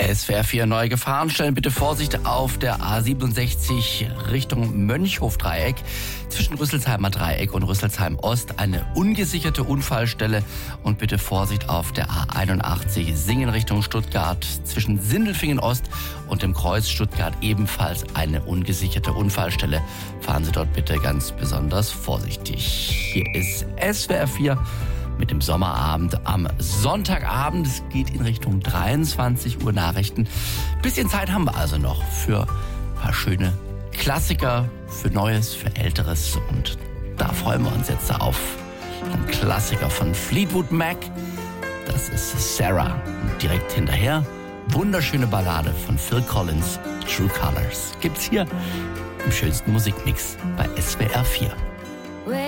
SWR 4 neue Gefahrenstellen. Bitte Vorsicht auf der A67 Richtung Mönchhofdreieck. Zwischen Rüsselsheimer Dreieck und Rüsselsheim Ost eine ungesicherte Unfallstelle. Und bitte Vorsicht auf der A81 Singen Richtung Stuttgart. Zwischen Sindelfingen Ost und dem Kreuz Stuttgart ebenfalls eine ungesicherte Unfallstelle. Fahren Sie dort bitte ganz besonders vorsichtig. Hier ist SWR 4 mit dem Sommerabend am Sonntagabend. Es geht in Richtung 23 Uhr Nachrichten. Bisschen Zeit haben wir also noch für ein paar schöne Klassiker, für Neues, für Älteres. Und da freuen wir uns jetzt auf einen Klassiker von Fleetwood Mac. Das ist Sarah. Und direkt hinterher wunderschöne Ballade von Phil Collins, True Colors. Gibt's hier im schönsten Musikmix bei SWR 4.